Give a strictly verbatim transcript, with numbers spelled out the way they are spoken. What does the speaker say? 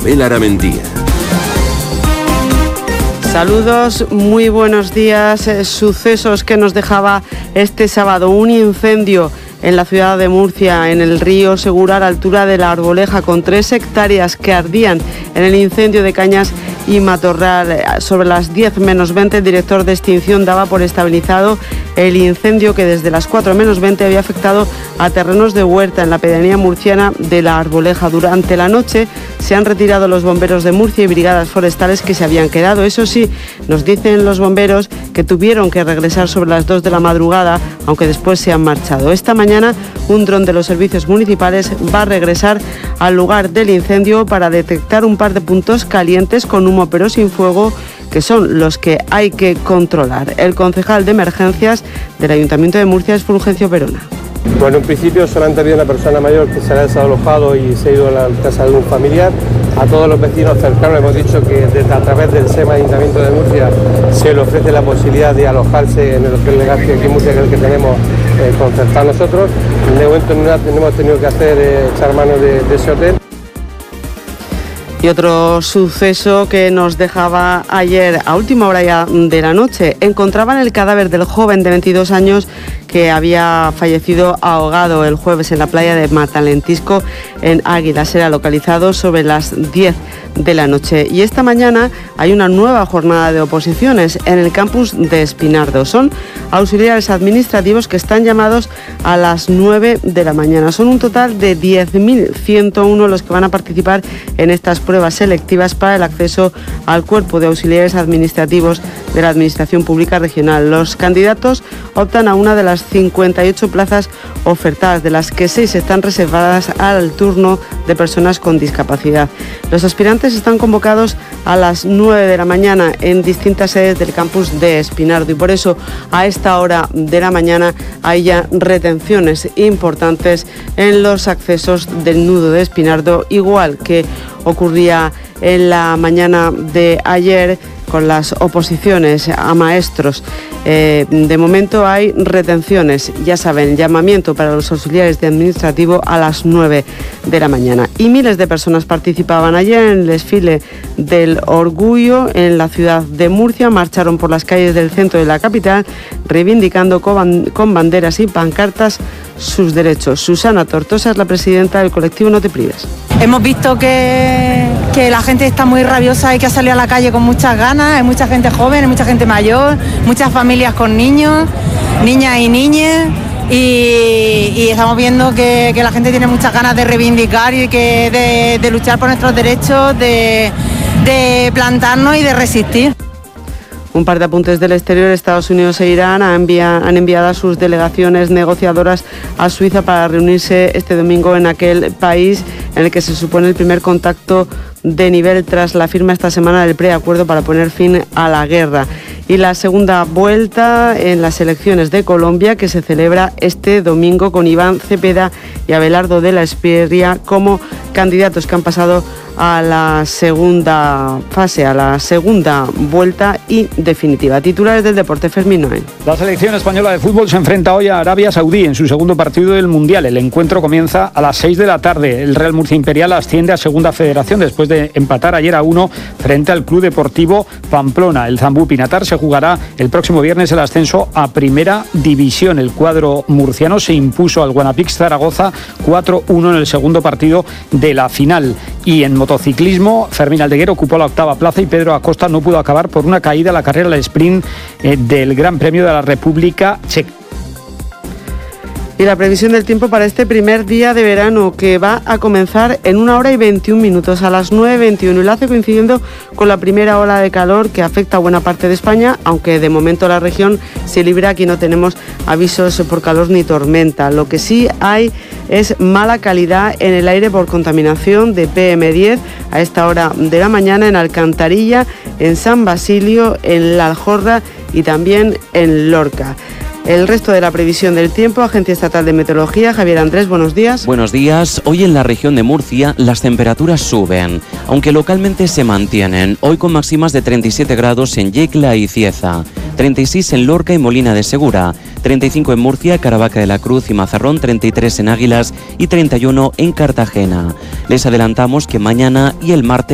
Isabel Aramendía. Saludos, muy buenos días. Eh, sucesos que nos dejaba este sábado un incendio en la ciudad de Murcia, en el río Segura, a la altura de la Arboleja, con tres hectáreas que ardían en el incendio de cañas y matorral. Sobre las diez menos veinte, el director de extinción daba por estabilizado el incendio que desde las cuatro menos veinte había afectado a terrenos de huerta en la pedanía murciana de la Arboleja. Durante la noche se han retirado los bomberos de Murcia y brigadas forestales que se habían quedado. Eso sí, nos dicen los bomberos que tuvieron que regresar sobre las dos de la madrugada, aunque después se han marchado. Esta mañana un dron de los servicios municipales va a regresar al lugar del incendio para detectar un par de puntos calientes con humo pero sin fuego, que son los que hay que controlar. El concejal de emergencias del Ayuntamiento de Murcia es Fulgencio Perona. Bueno, en principio solamente había una persona mayor que se ha desalojado y se ha ido a la casa de un familiar. A todos los vecinos cercanos hemos dicho que desde, a través del SEMA Ayuntamiento de Murcia se le ofrece la posibilidad de alojarse en el Hotel Legazpi aquí en Murcia, que es el que tenemos eh, concertado nosotros. De momento no hemos tenido que hacer eh, echar mano de, de ese hotel. Y otro suceso que nos dejaba ayer a última hora ya de la noche. Encontraban el cadáver del joven de veintidós años que había fallecido ahogado el jueves en la playa de Matalentisco, en Águilas. Era localizado sobre las diez de la noche. Y esta mañana hay una nueva jornada de oposiciones en el campus de Espinardo. Son auxiliares administrativos que están llamados a las nueve de la mañana. Son un total de diez mil ciento uno los que van a participar en estas pruebas selectivas para el acceso al cuerpo de auxiliares administrativos de la Administración Pública Regional. Los candidatos optan a una de las cincuenta y ocho plazas ofertadas, de las que seis están reservadas al turno de personas con discapacidad. Los aspirantes están convocados a las nueve de la mañana en distintas sedes del campus de Espinardo y por eso a esta hora de la mañana hay ya retenciones importantes en los accesos del nudo de Espinardo, igual que ocurría en la mañana de ayer con las oposiciones a maestros. Eh, de momento hay retenciones, ya saben, llamamiento para los auxiliares de administrativo a las nueve de la mañana. Y miles de personas participaban ayer en el desfile del orgullo en la ciudad de Murcia. Marcharon por las calles del centro de la capital reivindicando con, con banderas y pancartas sus derechos. Susana Tortosa es la presidenta del colectivo No Te Prives. Hemos visto que, que la gente está muy rabiosa y que ha salido a la calle con muchas ganas. Hay mucha gente joven, hay mucha gente mayor, muchas familias con niños, niñas y niñas. Y, y estamos viendo que, que la gente tiene muchas ganas de reivindicar y que de, de luchar por nuestros derechos, de, de plantarnos y de resistir. Un par de apuntes del exterior. Estados Unidos e Irán han enviado, han enviado a sus delegaciones negociadoras a Suiza para reunirse este domingo en aquel país en el que se supone el primer contacto de nivel tras la firma esta semana del preacuerdo para poner fin a la guerra. Y la segunda vuelta en las elecciones de Colombia, que se celebra este domingo con Iván Cepeda y Abelardo de la Espriella como candidatos que han pasado a la segunda fase, a la segunda vuelta y definitiva. Titulares del deporte, Fermín Noel. La selección española de fútbol se enfrenta hoy a Arabia Saudí en su segundo partido del Mundial. El encuentro comienza a las seis de la tarde. El Real Murcia Imperial asciende a Segunda Federación después de empatar ayer a uno frente al Club Deportivo Pamplona. El Zambú Pinatar se jugará el próximo viernes el ascenso a Primera División. El cuadro murciano se impuso al Guanapix Zaragoza cuatro uno en el segundo partido de la final. Y en motociclismo, Fermín Aldeguer ocupó la octava plaza y Pedro Acosta no pudo acabar por una caída en la carrera del sprint eh, del Gran Premio de la República Checa. Y la previsión del tiempo para este primer día de verano, que va a comenzar en una hora y veintiún minutos, a las nueve veintiuno, y lo hace coincidiendo con la primera ola de calor que afecta a buena parte de España, aunque de momento la región se libra. Aquí no tenemos avisos por calor ni tormenta. Lo que sí hay es mala calidad en el aire por contaminación de P M diez a esta hora de la mañana en Alcantarilla, en San Basilio, en La Aljorra y también en Lorca. El resto de la previsión del tiempo, Agencia Estatal de Meteorología, Javier Andrés, buenos días. Buenos días. Hoy en la región de Murcia las temperaturas suben, aunque localmente se mantienen. Hoy con máximas de treinta y siete grados en Yecla y Cieza, treinta y seis en Lorca y Molina de Segura, treinta y cinco en Murcia, Caravaca de la Cruz y Mazarrón, treinta y tres en Águilas y treinta y uno en Cartagena. Les adelantamos que mañana y el martes